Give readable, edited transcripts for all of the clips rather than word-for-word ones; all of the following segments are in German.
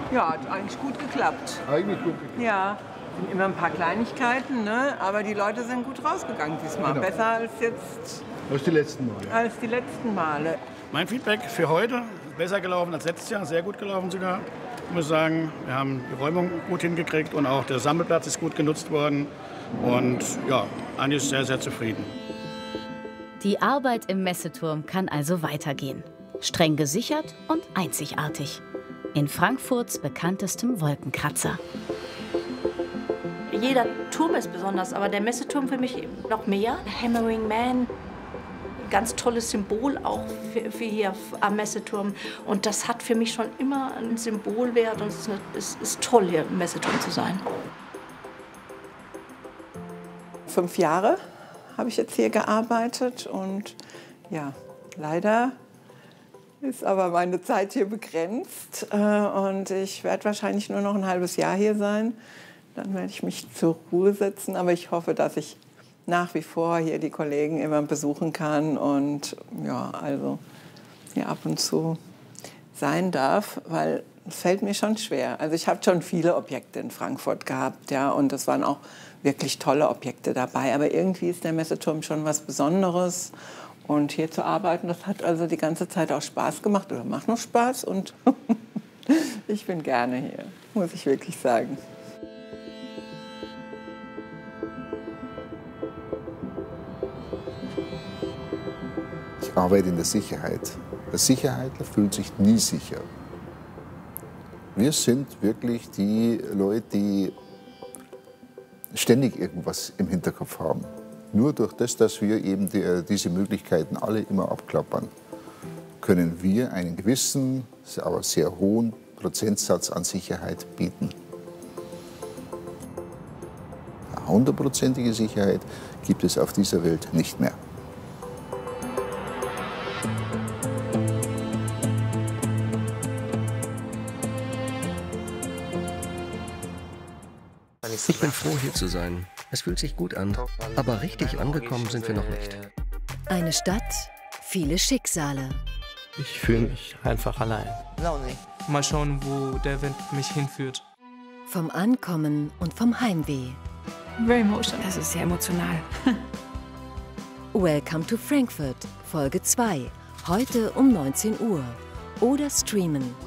Ja, hat eigentlich gut geklappt. Eigentlich gut geklappt. Ja, sind immer ein paar Kleinigkeiten, ne? Aber die Leute sind gut rausgegangen diesmal. Genau. Besser als jetzt. Als die letzten Male. Als die letzten Male. Mein Feedback für heute, besser gelaufen als letztes Jahr, sehr gut gelaufen sogar. Ich muss sagen, wir haben die Räumung gut hingekriegt und auch der Sammelplatz ist gut genutzt worden. Und ja, eigentlich sehr, sehr zufrieden. Die Arbeit im Messeturm kann also weitergehen. Streng gesichert und einzigartig. In Frankfurts bekanntestem Wolkenkratzer. Jeder Turm ist besonders, aber der Messeturm für mich noch mehr. Hammering Man, ganz tolles Symbol auch für hier am Messeturm. Und das hat für mich schon immer einen Symbolwert und es ist toll, hier im Messeturm zu sein. 5 Jahre habe ich jetzt hier gearbeitet und ja, leider ist aber meine Zeit hier begrenzt und ich werde wahrscheinlich nur noch ein halbes Jahr hier sein. Dann werde ich mich zur Ruhe setzen, aber ich hoffe, dass ich nach wie vor hier die Kollegen immer besuchen kann und ja, also hier ab und zu sein darf, weil es fällt mir schon schwer. Also ich habe schon viele Objekte in Frankfurt gehabt, ja, und das waren auch wirklich tolle Objekte dabei, aber irgendwie ist der Messeturm schon was Besonderes. Und hier zu arbeiten, das hat also die ganze Zeit auch Spaß gemacht oder macht noch Spaß. Und ich bin gerne hier, muss ich wirklich sagen. Ich arbeite in der Sicherheit. Der Sicherheitler fühlt sich nie sicher. Wir sind wirklich die Leute, die ständig irgendwas im Hinterkopf haben. Nur durch das, dass wir eben diese Möglichkeiten alle immer abklappern, können wir einen gewissen, aber sehr hohen Prozentsatz an Sicherheit bieten. Eine 100%ige Sicherheit gibt es auf dieser Welt nicht mehr. Ich bin froh, hier zu sein. Es fühlt sich gut an, aber richtig angekommen sind wir noch nicht. Eine Stadt, viele Schicksale. Ich fühle mich einfach allein. Mal schauen, wo der Wind mich hinführt. Vom Ankommen und vom Heimweh. Very emotional. Das ist sehr emotional. Welcome to Frankfurt, Folge 2. Heute um 19 Uhr. Oder streamen.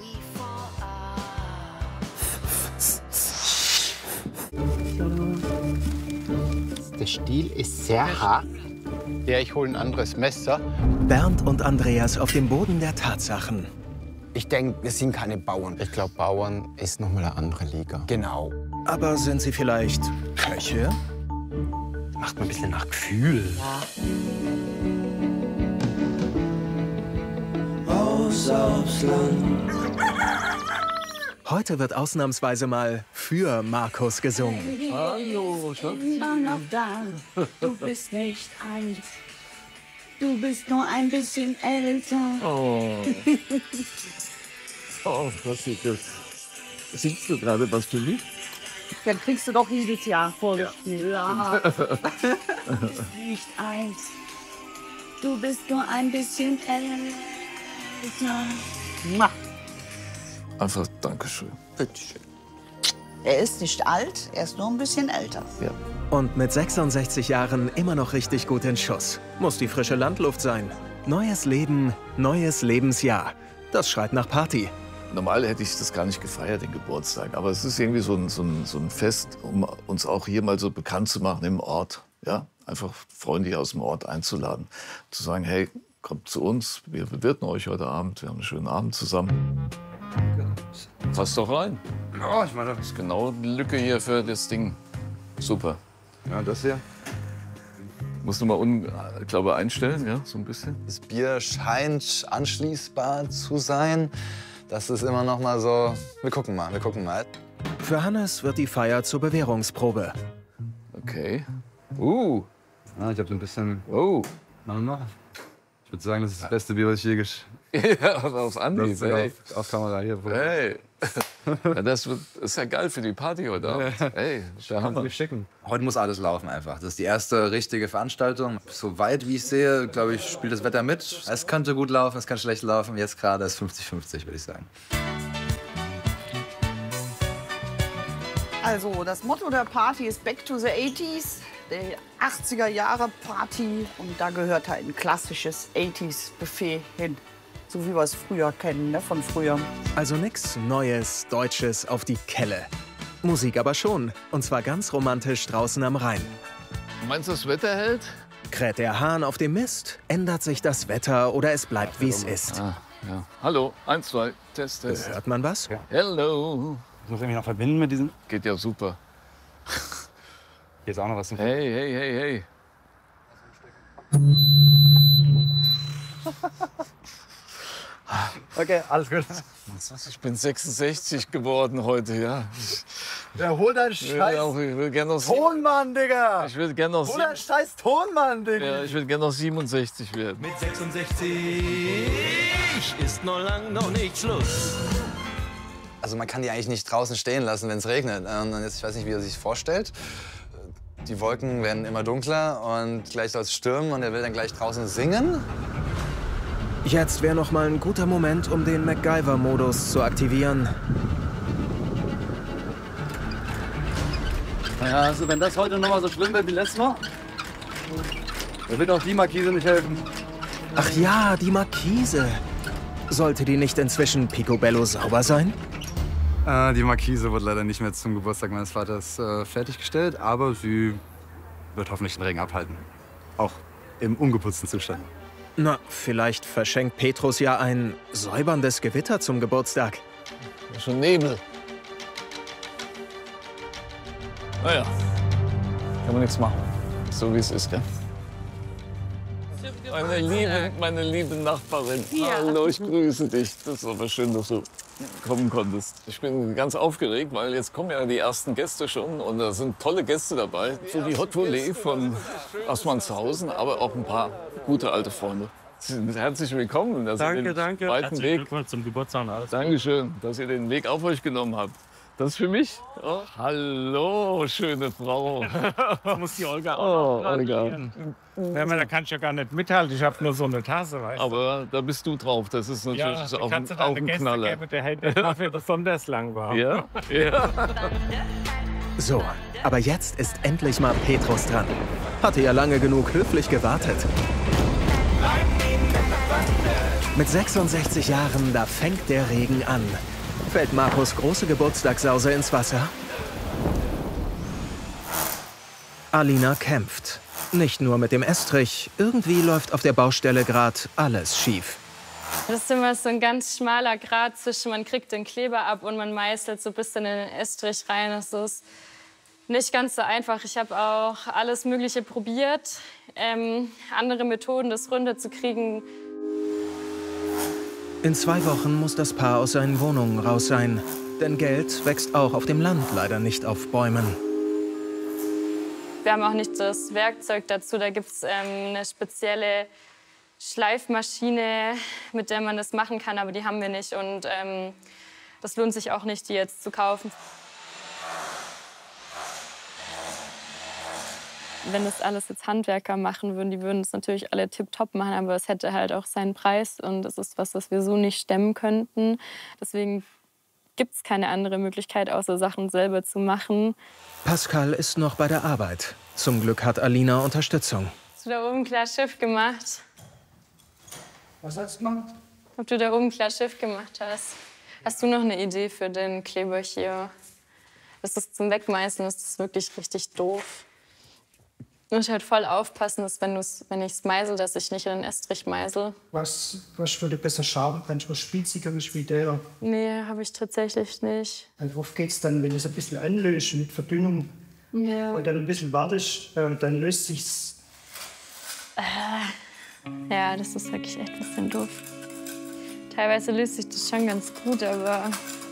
Der Stiel ist sehr hart. Ja, ich hole ein anderes Messer. Bernd und Andreas auf dem Boden der Tatsachen. Ich denke, wir sind keine Bauern. Ich glaube, Bauern ist noch mal eine andere Liga. Genau. Aber sind sie vielleicht Köche? Macht mal ein bisschen nach Gefühl. Ja. Raus aufs Land. Heute wird ausnahmsweise mal für Markus gesungen. Hallo, Schatz. Immer noch da. Du bist nicht alt. Du bist nur ein bisschen älter. Oh. Oh, was ist das? Singst du gerade was für mich? Dann kriegst du doch jedes Jahr voll. Ja. Du bist nicht alt. Du bist nur ein bisschen älter. Einfach Dankeschön. Bitteschön. Er ist nicht alt, er ist nur ein bisschen älter. Ja. Und mit 66 Jahren immer noch richtig gut in Schuss. Muss die frische Landluft sein. Neues Leben, neues Lebensjahr. Das schreit nach Party. Normal hätte ich das gar nicht gefeiert, den Geburtstag. Aber es ist irgendwie so ein Fest, um uns auch hier mal so bekannt zu machen im Ort. Ja? Einfach Freunde hier aus dem Ort einzuladen. Zu sagen, hey, kommt zu uns, wir bewirten euch heute Abend. Wir haben einen schönen Abend zusammen. Passt doch rein. Ja, ich meine, das ist genau die Lücke hier für das Ding. Super. Ja, das hier. Musst du mal glaube einstellen, ja, so ein bisschen. Das Bier scheint anschließbar zu sein. Das ist immer noch mal so. Wir gucken mal, wir gucken mal. Für Hannes wird die Feier zur Bewährungsprobe. Okay. Ja, ich habe so ein bisschen. Ich würde sagen, das ist das beste Bier, was ich je Ja, auf Anhieb, ey. Auf Kamera hier. Hey. Ja, das ist ja geil für die Party heute Abend. Hey, da haben wir schicken. Heute muss alles laufen einfach. Das ist die erste richtige Veranstaltung. Soweit wie ich sehe, glaube ich, spielt das Wetter mit. Es könnte gut laufen, es kann schlecht laufen. Jetzt gerade ist 50-50, würde ich sagen. Also, das Motto der Party ist Back to the 80s, die 80er Jahre Party. Und da gehört halt ein klassisches 80s Buffet hin. So wie wir es früher kennen, ne? Von früher. Also nix Neues, Deutsches auf die Kelle. Musik aber schon. Und zwar ganz romantisch draußen am Rhein. Meinst du, das Wetter hält? Kräht der Hahn auf dem Mist? Ändert sich das Wetter oder es bleibt, wie es ist? Ja. Hallo, 1, 2, Test. Hört man was? Ja. Hello. Ich muss mich noch verbinden mit diesem. Geht ja super. Hier ist auch noch was. Hey. Okay, alles gut. Ich bin 66 geworden heute, ja. Ja, hol deinen Scheiß ich will gerne noch Tonmann, Digga! Ich will gerne noch hol deinen Scheiß Tonmann, Digga! Ja, ich will gerne noch 67 werden. Mit 66 ist noch lang noch nicht Schluss. Also man kann die eigentlich nicht draußen stehen lassen, wenn es regnet. Und jetzt, ich weiß nicht, wie er sich vorstellt. Die Wolken werden immer dunkler und gleich soll es stürmen und er will dann gleich draußen singen. Jetzt wäre noch mal ein guter Moment, um den MacGyver-Modus zu aktivieren. Naja, also wenn das heute noch mal so schlimm wird wie letztes Mal, dann wird auch die Markise nicht helfen. Ach ja, die Markise. Sollte die nicht inzwischen picobello sauber sein? Die Markise wurde leider nicht mehr zum Geburtstag meines Vaters fertiggestellt, aber sie wird hoffentlich den Regen abhalten. Auch im ungeputzten Zustand. Na, vielleicht verschenkt Petrus ja ein säuberndes Gewitter zum Geburtstag. Schon Nebel. Naja, kann man nichts machen. So wie es ist, gell? Meine liebe Nachbarin. Ja. Hallo, ich grüße dich. Das ist aber schön, dass du kommen konntest. Ich bin ganz aufgeregt, weil jetzt kommen ja die ersten Gäste schon und da sind tolle Gäste dabei. So wie Hot Volley von Assmannshausen, aber auch ein paar gute alte Freunde. Sie sind herzlich willkommen. Dass ihr den danke. Weiten Weg. Glückwunsch zum Geburtstag und alles. Dankeschön, dass ihr den Weg auf euch genommen habt. Das ist für mich? Oh, hallo, schöne Frau. Das muss die Olga auch noch Olga. Ja, da kann ich ja gar nicht mithalten. Ich habe nur so eine Tasse, weißt du. Aber da bist du drauf. Das ist natürlich ja, auch ein Knaller. Der hält den Kaffee besonders lang warm. Ja? So, aber jetzt ist endlich mal Petrus dran. Hatte ja lange genug höflich gewartet. Mit 66 Jahren, da fängt der Regen an. Fällt Markus große Geburtstagssause ins Wasser? Alina kämpft. Nicht nur mit dem Estrich, irgendwie läuft auf der Baustelle gerade alles schief. Das ist immer so ein ganz schmaler Grat zwischen, man kriegt den Kleber ab und man meißelt so ein bisschen in den Estrich rein. Das ist nicht ganz so einfach. Ich habe auch alles Mögliche probiert, andere Methoden, das runterzukriegen. In 2 Wochen muss das Paar aus seinen Wohnungen raus sein. Denn Geld wächst auch auf dem Land leider nicht auf Bäumen. Wir haben auch nicht das Werkzeug dazu. Da gibt es eine spezielle Schleifmaschine, mit der man das machen kann, aber die haben wir nicht. Und das lohnt sich auch nicht, die jetzt zu kaufen. Wenn das alles jetzt Handwerker machen würden, die würden es natürlich alle tipptopp machen, aber es hätte halt auch seinen Preis und das ist was, das wir so nicht stemmen könnten. Deswegen gibt es keine andere Möglichkeit, außer Sachen selber zu machen. Pascal ist noch bei der Arbeit. Zum Glück hat Alina Unterstützung. Hast du da oben klar Schiff gemacht? Was hast du gemacht? Ob du da oben klar Schiff gemacht hast. Hast du noch eine Idee für den Kleber hier? Das ist zum Wegmeißen, das ist wirklich richtig doof. Du musst halt voll aufpassen, dass wenn ich es meisel, dass ich nicht in den Estrich meisel. Was würde besser schaden, wenn es was spitzigeres wie der? Nee, habe ich tatsächlich nicht. Worauf geht es dann, wenn es ein bisschen anlöst mit Verdünnung? Ja. Und dann ein bisschen wartest, dann löst sich's. Ja, das ist wirklich echt ein bisschen doof. Teilweise löst sich das schon ganz gut, aber...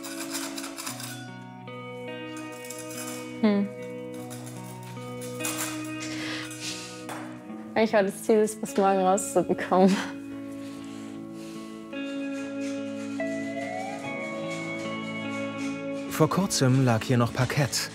Eigentlich war das Ziel, das bis morgen rauszubekommen. Vor kurzem lag hier noch Parkett.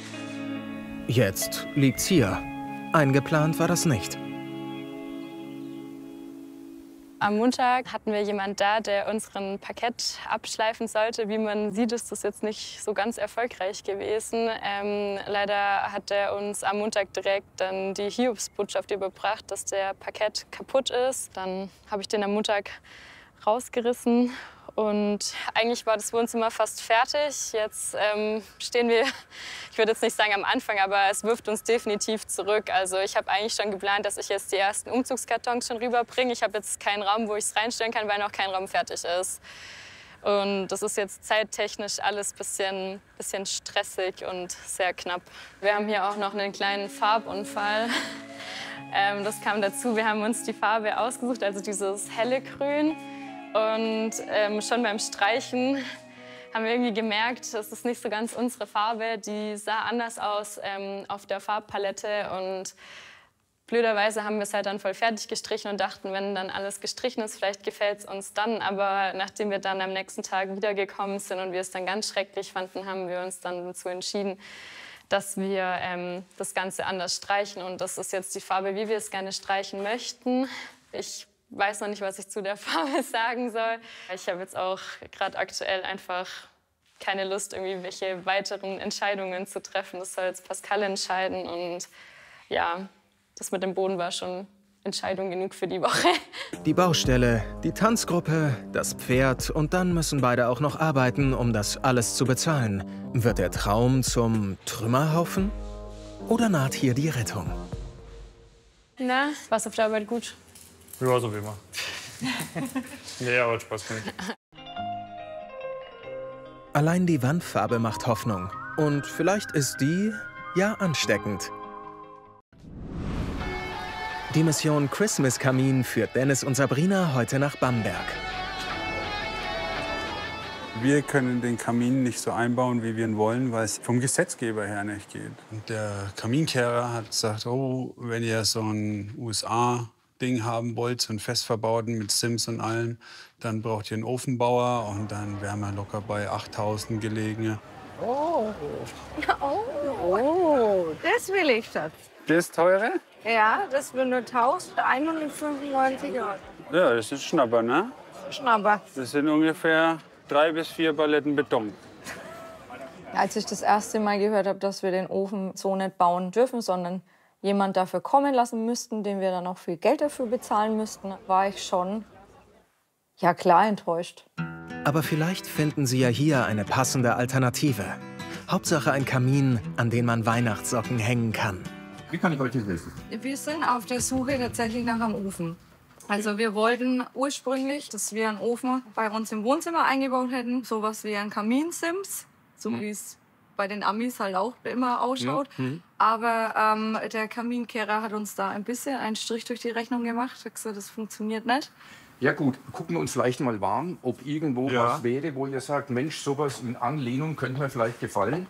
Jetzt liegt's hier. Eingeplant war das nicht. Am Montag hatten wir jemanden da, der unseren Parkett abschleifen sollte. Wie man sieht, ist das jetzt nicht so ganz erfolgreich gewesen. Leider hat er uns am Montag direkt dann die Hiobsbotschaft überbracht, dass der Parkett kaputt ist. Dann habe ich den am Montag rausgerissen und eigentlich war das Wohnzimmer fast fertig. Jetzt stehen wir, ich würde jetzt nicht sagen am Anfang, aber es wirft uns definitiv zurück. Also ich habe eigentlich schon geplant, dass ich jetzt die ersten Umzugskartons schon rüberbringe. Ich habe jetzt keinen Raum, wo ich es reinstellen kann, weil noch kein Raum fertig ist. Und das ist jetzt zeittechnisch alles ein bisschen stressig und sehr knapp. Wir haben hier auch noch einen kleinen Farbunfall. Das kam dazu, wir haben uns die Farbe ausgesucht, also dieses helle Grün. Und schon beim Streichen haben wir irgendwie gemerkt, das ist nicht so ganz unsere Farbe. Die sah anders aus auf der Farbpalette. Und blöderweise haben wir es halt dann voll fertig gestrichen und dachten, wenn dann alles gestrichen ist, vielleicht gefällt es uns dann. Aber nachdem wir dann am nächsten Tag wiedergekommen sind und wir es dann ganz schrecklich fanden, haben wir uns dann dazu entschieden, dass wir das Ganze anders streichen. Und das ist jetzt die Farbe, wie wir es gerne streichen möchten. Ich weiß noch nicht, was ich zu der Farbe sagen soll. Ich habe jetzt auch gerade aktuell einfach keine Lust, irgendwie welche weiteren Entscheidungen zu treffen. Das soll jetzt Pascal entscheiden. Und ja, das mit dem Boden war schon Entscheidung genug für die Woche. Die Baustelle, die Tanzgruppe, das Pferd und dann müssen beide auch noch arbeiten, um das alles zu bezahlen. Wird der Traum zum Trümmerhaufen? Oder naht hier die Rettung? Na, war's auf der Arbeit gut? Ja, so wie immer. Nee, aber hat Spaß gemacht. Allein die Wandfarbe macht Hoffnung. Und vielleicht ist die ja ansteckend. Die Mission Christmas Kamin führt Dennis und Sabrina heute nach Bamberg. Wir können den Kamin nicht so einbauen, wie wir ihn wollen, weil es vom Gesetzgeber her nicht geht. Und der Kaminkehrer hat gesagt, oh, wenn ihr so ein USA-Ding haben wollt, so einen festverbauten mit Sims und allem, dann braucht ihr einen Ofenbauer und dann wären wir locker bei 8.000 gelegen. Oh, das will ich, Schatz. Das teure? Ja, das will nur 1.195 €. Ja, das ist Schnapper, ne? Schnapper. Das sind ungefähr 3 bis 4 Paletten Beton. Als ich das erste Mal gehört habe, dass wir den Ofen so nicht bauen dürfen, sondern jemand dafür kommen lassen müssten, dem wir dann auch viel Geld dafür bezahlen müssten, war ich schon, ja klar, enttäuscht. Aber vielleicht finden Sie ja hier eine passende Alternative. Hauptsache ein Kamin, an den man Weihnachtssocken hängen kann. Wie kann ich euch helfen? Wir sind auf der Suche tatsächlich nach einem Ofen. Also wir wollten ursprünglich, dass wir einen Ofen bei uns im Wohnzimmer eingebaut hätten. Sowas wie ein Kaminsims, so wie es bei den Amis halt auch immer ausschaut. Aber der Kaminkehrer hat uns da ein bisschen einen Strich durch die Rechnung gemacht. Er hat gesagt, das funktioniert nicht. Ja gut, gucken wir uns vielleicht mal warm, ob irgendwo was wäre, wo ihr sagt, Mensch, sowas in Anlehnung könnte mir vielleicht gefallen.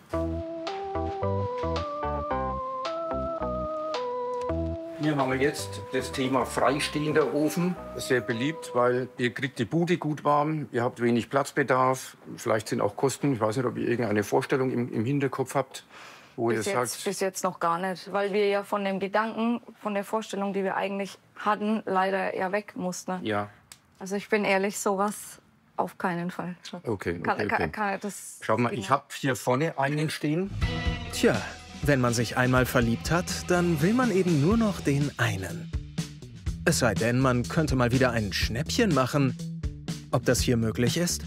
Hier haben wir jetzt das Thema freistehender Ofen. Sehr beliebt, weil ihr kriegt die Bude gut warm, ihr habt wenig Platzbedarf, vielleicht sind auch Kosten. Ich weiß nicht, ob ihr irgendeine Vorstellung im Hinterkopf habt, wo ihr sagt... Bis jetzt noch gar nicht, weil wir ja von dem Gedanken, von der Vorstellung, die wir eigentlich hatten, leider eher weg mussten. Ja. Also ich bin ehrlich, sowas auf keinen Fall. Okay. Schau mal, ich habe hier vorne einen stehen. Tja, wenn man sich einmal verliebt hat, dann will man eben nur noch den einen. Es sei denn, man könnte mal wieder ein Schnäppchen machen. Ob das hier möglich ist?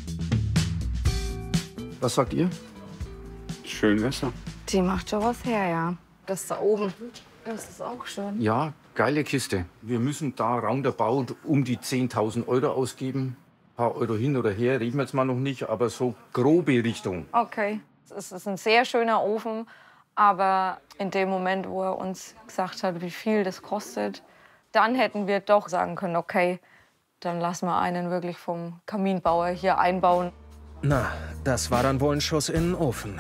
Was sagt ihr? Schön Wasser. Die macht schon was her, ja. Das da oben, das ist auch schön. Ja, geile Kiste. Wir müssen da roundabout um die 10.000 € ausgeben. Ein paar Euro hin oder her, reden wir jetzt mal noch nicht, aber so grobe Richtung. Okay, es ist ein sehr schöner Ofen. Aber in dem Moment, wo er uns gesagt hat, wie viel das kostet, dann hätten wir doch sagen können, okay, dann lassen wir einen wirklich vom Kaminbauer hier einbauen. Na, das war dann wohl ein Schuss in den Ofen.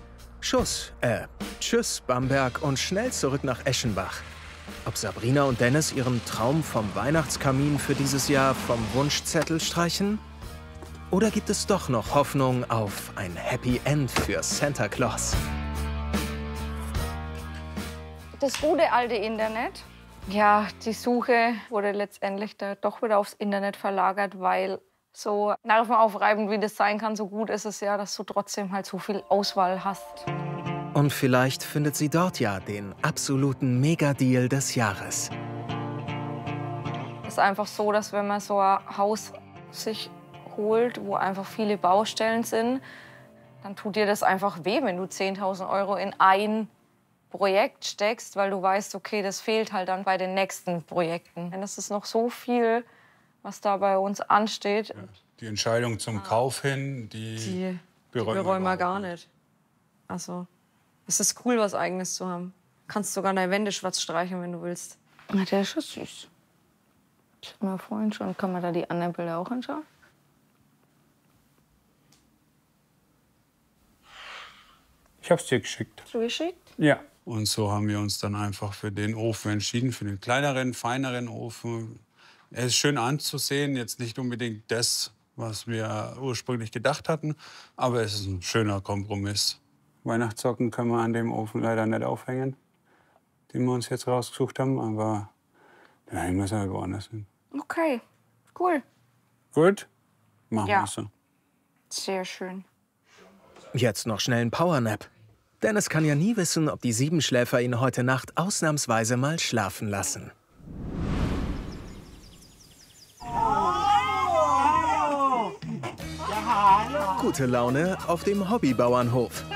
Tschüss Bamberg und schnell zurück nach Eschenbach. Ob Sabrina und Dennis ihren Traum vom Weihnachtskamin für dieses Jahr vom Wunschzettel streichen? Oder gibt es doch noch Hoffnung auf ein Happy End für Santa Claus? Das gute alte Internet Ja, die Suche wurde letztendlich doch wieder aufs Internet verlagert, weil so nervenaufreibend wie das sein kann, so gut ist es ja, dass du trotzdem halt so viel Auswahl hast. Und vielleicht findet sie dort ja den absoluten Mega-Deal des Jahres. Es ist einfach so, dass wenn man so ein Haus sich holt, wo einfach viele Baustellen sind, dann tut dir das einfach weh, wenn du 10.000 € in ein Projekt steckst, weil du weißt, okay, das fehlt halt dann bei den nächsten Projekten. Denn es ist noch so viel, was da bei uns ansteht. Ja, die Entscheidung zum Kauf hin, die bereuen wir gar nicht. Also, es ist cool, was Eigenes zu haben. Kannst sogar deine Wände schwarz streichen, wenn du willst. Na, der ist schon süß. Ich hab mir vorhin schon, kann man da die anderen Bilder auch anschauen? Ich hab's dir geschickt. Hast du geschickt? Ja. Und so haben wir uns dann einfach für den Ofen entschieden, für den kleineren, feineren Ofen. Er ist schön anzusehen, jetzt nicht unbedingt das, was wir ursprünglich gedacht hatten, aber es ist ein schöner Kompromiss. Weihnachtssocken können wir an dem Ofen leider nicht aufhängen, den wir uns jetzt rausgesucht haben, aber den hängen wir ja woanders hin. Okay, cool. Gut, machen wir so. Sehr schön. Jetzt noch schnell ein Powernap. Denn es kann ja nie wissen, ob die Siebenschläfer ihn heute Nacht ausnahmsweise mal schlafen lassen. Gute Laune auf dem Hobbybauernhof.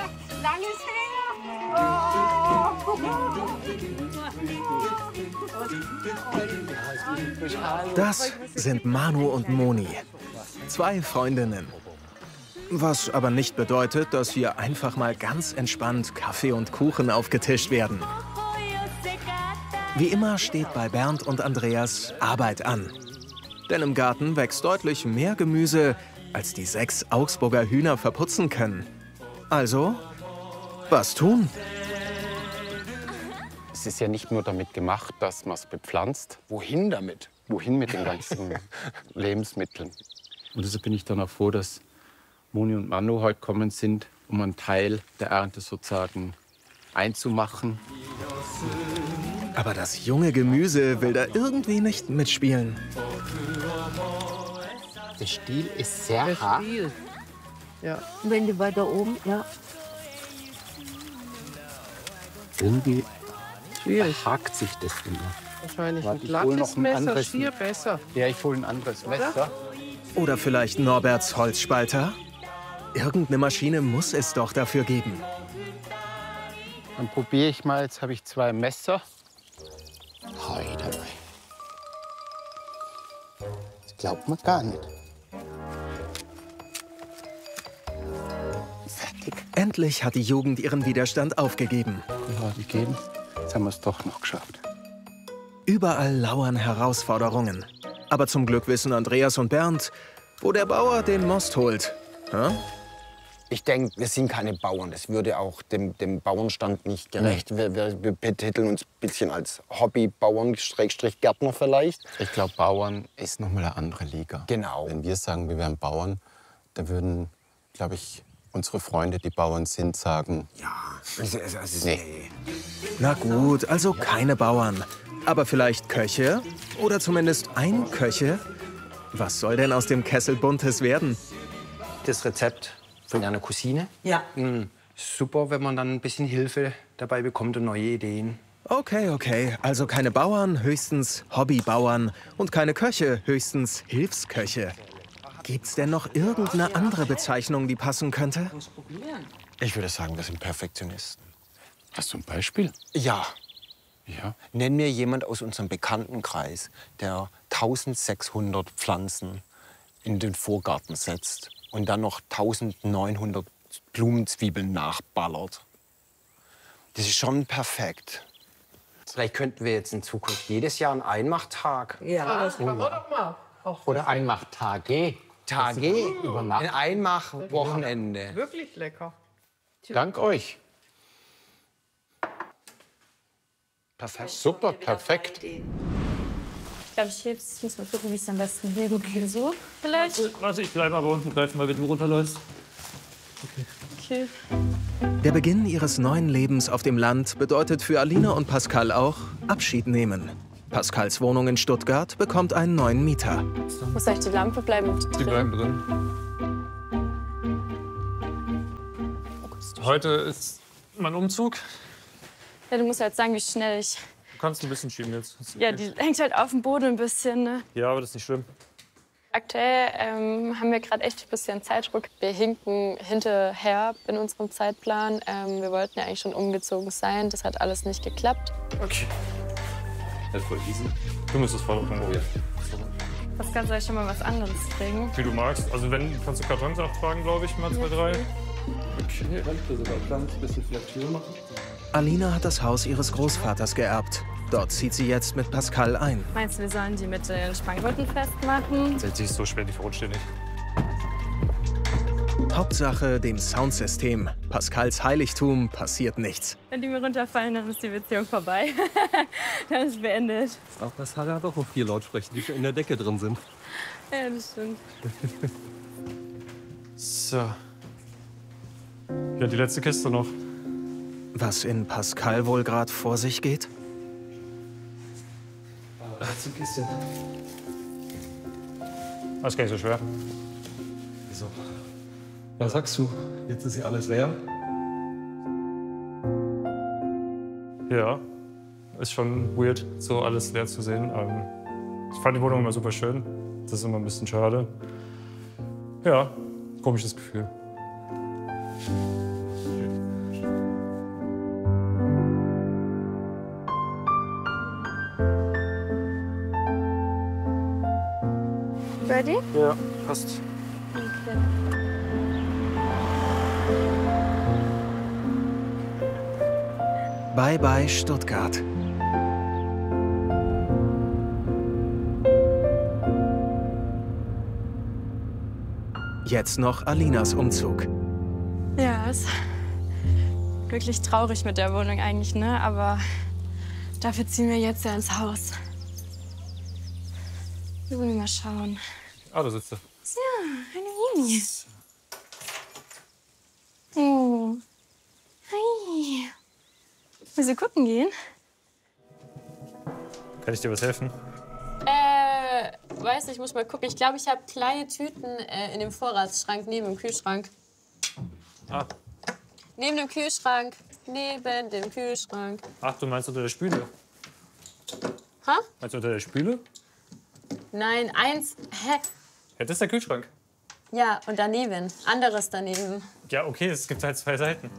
Das sind Manu und Moni, 2 Freundinnen. Was aber nicht bedeutet, dass hier einfach mal ganz entspannt Kaffee und Kuchen aufgetischt werden. Wie immer steht bei Bernd und Andreas Arbeit an. Denn im Garten wächst deutlich mehr Gemüse, als die 6 Augsburger Hühner verputzen können. Also, was tun? Es ist ja nicht nur damit gemacht, dass man es bepflanzt. Wohin damit? Wohin mit den ganzen Lebensmitteln? Und deshalb bin ich dann auch froh, dass Moni und Manu heute kommen sind, um einen Teil der Ernte sozusagen einzumachen. Aber das junge Gemüse will da irgendwie nicht mitspielen. Der Stiel ist sehr hart. Ja. Wenn die weiter oben, ja. Irgendwie hakt sich das immer. Wahrscheinlich Warte, ein glattes Messer, schier besser. Ja, ich hole ein anderes Messer. Oder vielleicht Norberts Holzspalter? Irgendeine Maschine muss es doch dafür geben. Dann probiere ich mal. Jetzt habe ich 2 Messer. Heute. Das glaubt man gar nicht. Fertig. Endlich hat die Jugend ihren Widerstand aufgegeben. Ja, die gehen. Jetzt haben wir es doch noch geschafft. Überall lauern Herausforderungen. Aber zum Glück wissen Andreas und Bernd, wo der Bauer den Most holt. Ja? Ich denke, wir sind keine Bauern. Das würde auch dem Bauernstand nicht gerecht. Wir betiteln uns ein bisschen als Hobbybauern, Gärtner vielleicht. Ich glaube, Bauern ist noch mal eine andere Liga. Genau. Wenn wir sagen, wir wären Bauern, dann würden, glaube ich, unsere Freunde, die Bauern sind, sagen... Ja, nee. Na gut, also keine Bauern. Aber vielleicht Köche? Oder zumindest ein Köche? Was soll denn aus dem Kessel Buntes werden? Das Rezept von einer Cousine. Ja. Super, wenn man dann ein bisschen Hilfe dabei bekommt und neue Ideen. Okay. Also keine Bauern, höchstens Hobbybauern. Und keine Köche, höchstens Hilfsköche. Gibt's denn noch irgendeine andere Bezeichnung, die passen könnte? Ich würde sagen, wir sind Perfektionisten. Hast du ein Beispiel? Ja. Ja. Nenn mir jemand aus unserem Bekanntenkreis, der 1600 Pflanzen in den Vorgarten setzt und dann noch 1900 Blumenzwiebeln nachballert. Das ist schon perfekt. Vielleicht könnten wir jetzt in Zukunft jedes Jahr einen Einmachtag. Ja, das kann man doch mal. Oder Einmachtage. Ein Einmachwochenende. Wirklich lecker. Dank euch. Perfekt. Super, perfekt. Ich glaube, ich muss mal gucken, wie es am besten hier geht. So, vielleicht? Warte, ich bleibe aber unten. Greif mal, wenn du runterläufst. Okay. Der Beginn ihres neuen Lebens auf dem Land bedeutet für Alina und Pascal auch Abschied nehmen. Pascals Wohnung in Stuttgart bekommt einen neuen Mieter. Muss eigentlich die Lampe bleiben drin? Die bleiben drin. Heute ist mein Umzug. Ja, du musst halt sagen, wie schnell ich... Du kannst ein bisschen schieben jetzt. Ja, die hängt halt auf dem Boden ein bisschen, ne? Ja, aber das ist nicht schlimm. Aktuell haben wir gerade echt ein bisschen Zeitdruck. Wir hinken hinterher in unserem Zeitplan. Wir wollten ja eigentlich schon umgezogen sein. Das hat alles nicht geklappt. Okay. Das ist voll easy. Du müsstest voll aufmachen. Oh ja. Was kannst du eigentlich schon mal was anderes bringen? Wie du magst. Also wenn, kannst du Kartons abtragen, glaube ich, mal 2, 3. Okay, dann sogar ganz ein bisschen Flexion machen. Alina hat das Haus ihres Großvaters geerbt. Dort zieht sie jetzt mit Pascal ein. Meinst du, wir sollen die mit den Spanngurten festmachen? Sie ist so schwer, die verrutscht dir nicht. Hauptsache dem Soundsystem. Pascals Heiligtum passiert nichts. Wenn die mir runterfallen, dann ist die Beziehung vorbei. Dann ist beendet. Auch Pascal hat auch noch 4 Lautsprecher, die schon in der Decke drin sind. Ja, das stimmt. So. Ja, die letzte Kiste noch. Was in Pascal wohl gerade vor sich geht? Letzte Kiste. Das ist gar nicht so schwer. Wieso? Was sagst du? Jetzt ist hier alles leer? Ja, ist schon weird, so alles leer zu sehen. Ich fand die Wohnung immer super schön. Das ist immer ein bisschen schade. Ja, komisches Gefühl. Ready? Ja, passt. Okay. Bye bye Stuttgart. Jetzt noch Alinas Umzug. Ja, ist wirklich traurig mit der Wohnung eigentlich, ne? Aber dafür ziehen wir jetzt ja ins Haus. Wir wollen mal schauen. Ah, da sitzt er. Ja, eine Mini. Oh. Hi. Willst du gucken gehen? Kann ich dir was helfen? Weiß nicht, ich muss mal gucken. Ich glaube, ich habe kleine Tüten in dem Vorratsschrank neben dem Kühlschrank. Ah. Neben dem Kühlschrank. Neben dem Kühlschrank. Ach, du meinst unter der Spüle? Ha? Meinst du unter der Spüle? Nein, eins. Hä? Ja, das ist der Kühlschrank. Ja, und daneben. Anderes daneben. Ja, okay, es gibt halt 2 Seiten.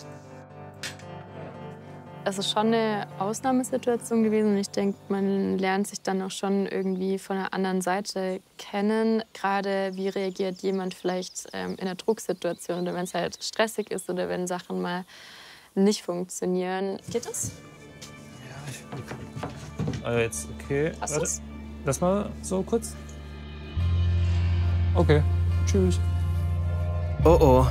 Es ist schon eine Ausnahmesituation gewesen. Und ich denke, man lernt sich dann auch schon irgendwie von der anderen Seite kennen. Gerade wie reagiert jemand vielleicht in einer Drucksituation oder wenn es halt stressig ist oder wenn Sachen mal nicht funktionieren. Geht das? Jetzt, okay. Hast du's? Lass mal so kurz. Okay, tschüss. Oh oh.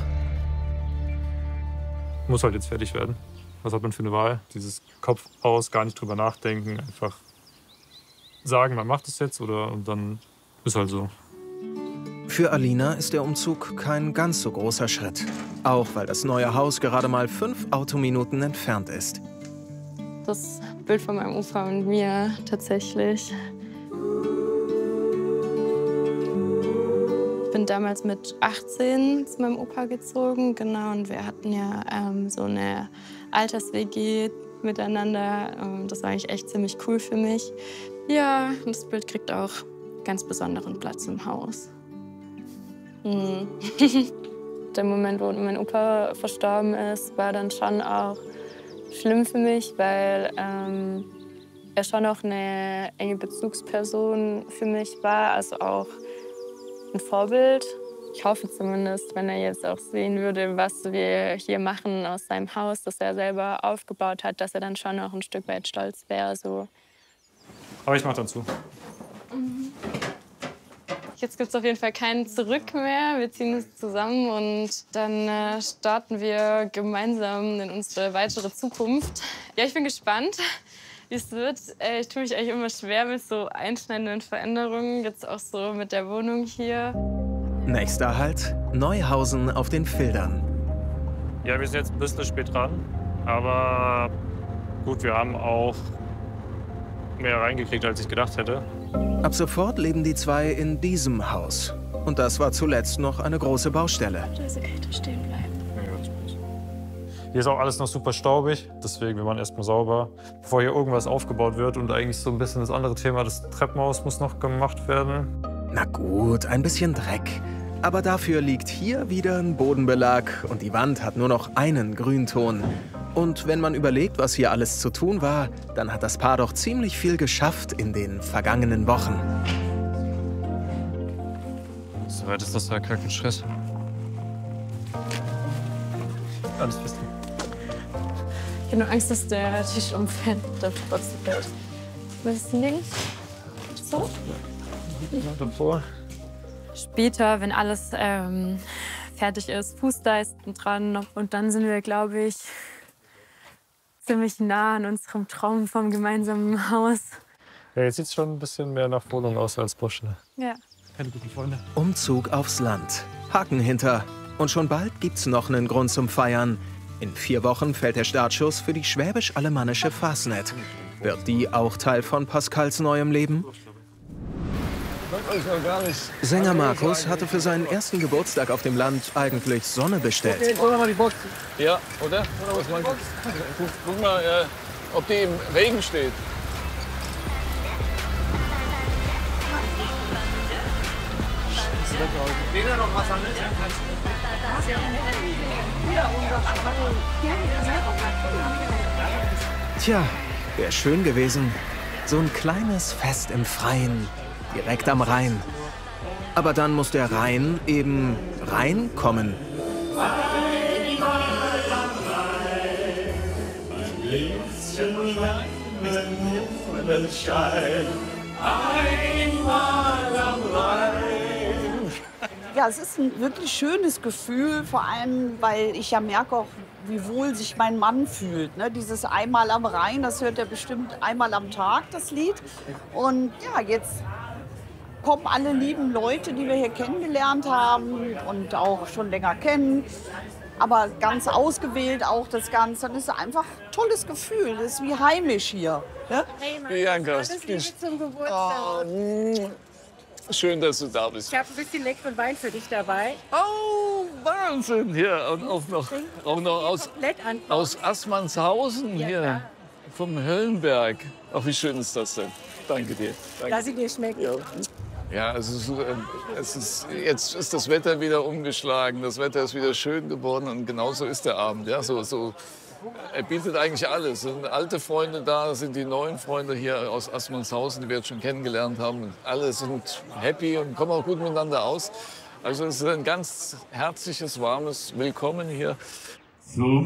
Muss halt jetzt fertig werden. Was hat man für eine Wahl? Dieses Kopf aus, gar nicht drüber nachdenken, einfach sagen, man macht es jetzt oder und dann ist halt so. Für Alina ist der Umzug kein ganz so großer Schritt. Auch weil das neue Haus gerade mal 5 Autominuten entfernt ist. Das Bild von meinem Opa und mir tatsächlich. Ich bin damals mit 18 zu meinem Opa gezogen, genau, und wir hatten ja so eine Alters-WG miteinander. Das war eigentlich echt ziemlich cool für mich. Ja, und das Bild kriegt auch ganz besonderen Platz im Haus. Der Moment, wo mein Opa verstorben ist, war dann schon auch schlimm für mich, weil er schon auch eine enge Bezugsperson für mich war, also auch ein Vorbild. Ich hoffe zumindest, wenn er jetzt auch sehen würde, was wir hier machen aus seinem Haus, das er selber aufgebaut hat, dass er dann schon auch ein Stück weit stolz wäre. So. Aber ich mach dann zu. Jetzt gibt es auf jeden Fall kein Zurück mehr. Wir ziehen es zusammen und dann starten wir gemeinsam in unsere weitere Zukunft. Ja, ich bin gespannt, wie es wird. Ich tue mich eigentlich immer schwer mit so einschneidenden Veränderungen, jetzt auch so mit der Wohnung hier. Nächster Halt, Neuhausen auf den Fildern. Ja, wir sind jetzt ein bisschen spät dran, aber gut, wir haben auch mehr reingekriegt, als ich gedacht hätte. Ab sofort leben die zwei in diesem Haus. Und das war zuletzt noch eine große Baustelle. Diese Kälte stehen bleiben. Hier ist auch alles noch super staubig, deswegen wir machen erstmal sauber, bevor hier irgendwas aufgebaut wird. Und eigentlich so ein bisschen das andere Thema, das Treppenhaus muss noch gemacht werden. Na gut, ein bisschen Dreck. Aber dafür liegt hier wieder ein Bodenbelag und die Wand hat nur noch einen Grünton. Und wenn man überlegt, was hier alles zu tun war, dann hat das Paar doch ziemlich viel geschafft in den vergangenen Wochen. Soweit ist das ja kein Stress. Alles fest. Ich habe nur Angst, dass der Tisch umfällt. Der trotzdem fällt. Was ist denn Ding? So? Davor. Später, wenn alles fertig ist, Fußleisten dran. Und dann sind wir, glaube ich, ziemlich nah an unserem Traum vom gemeinsamen Haus. Ja, jetzt sieht es schon ein bisschen mehr nach Wohnung aus als Baustelle. Ja. Keine guten Freunde. Umzug aufs Land. Haken hinter. Und schon bald gibt's noch einen Grund zum Feiern. In 4 Wochen fällt der Startschuss für die schwäbisch-alemannische Fasnet. Wird die auch Teil von Pascals neuem Leben? Sänger Markus hatte für seinen ersten Geburtstag auf dem Land eigentlich Sonne bestellt. Ja, oder? Was meinst du? Guck mal, ob die im Regen steht. noch was an Tja, wäre schön gewesen. So ein kleines Fest im Freien, direkt am Rhein. Aber dann muss der Rhein eben reinkommen. Ja, es ist ein wirklich schönes Gefühl, vor allem, weil ich ja merke auch, wie wohl sich mein Mann fühlt. Ne? Dieses Einmal am Rhein, das hört er bestimmt einmal am Tag, das Lied. Und ja, jetzt kommen alle lieben Leute, die wir hier kennengelernt haben und auch schon länger kennen. Aber ganz ausgewählt auch das Ganze. Das ist einfach ein tolles Gefühl. Das ist wie heimisch hier. Ne? Hey, Mann, Bianca, alles Liebe zum Geburtstag. Schön, dass du da bist. Ich habe ein bisschen leckeren Wein für dich dabei. Oh, Wahnsinn! Hier, und auch noch aus Assmannshausen hier, vom Höllenberg. Ach, wie schön ist das denn? Danke dir. Danke. Lass ihn dir schmecken. Ja, jetzt ist das Wetter wieder umgeschlagen. Das Wetter ist wieder schön geworden und genauso ist der Abend. Ja, er bietet eigentlich alles. Es sind alte Freunde da, sind die neuen Freunde hier aus Assmannshausen, die wir jetzt schon kennengelernt haben. Alle sind happy und kommen auch gut miteinander aus. Also es ist ein ganz herzliches, warmes Willkommen hier. So